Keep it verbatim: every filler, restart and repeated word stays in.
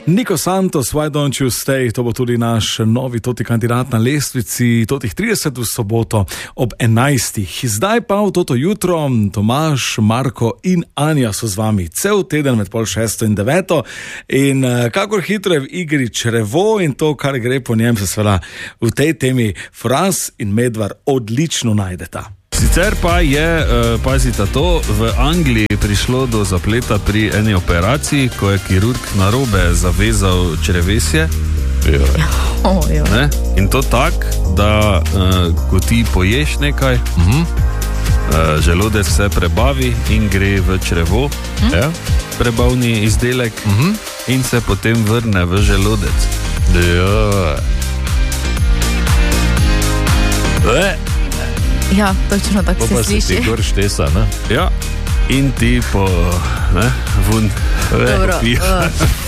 Niko Santos, Why Don't You Stay, to bo tudi naš novi toti kandidat na lestvici, totih trideset v soboto ob enajstih. Zdaj pa v toto jutro Tomaž, Marko in Anja so z vami cel teden med pol šesto in deveto in kakor hitro je v igri črevo in to, kar gre po njem, se seveda v tej temi Fras in Medvar odlično najdeta. Sicer pa je, uh, pazite to, v Angliji prišlo do zapleta pri eni operaciji, ko je kirurg narobe zavezal črevesje. Oh, ne? In to tak, da uh, ko ti poješ nekaj, uh-huh. uh, želodec se prebavi in gre v črevo, uh-huh. ja? prebavni izdelek uh-huh. in se potem vrne v želodec. Ja. Le. Ja, točno tako se sliši. Pa se ti gor štesa, ne? Ja, in ti po, ne, vun, Dobro, popija. uh.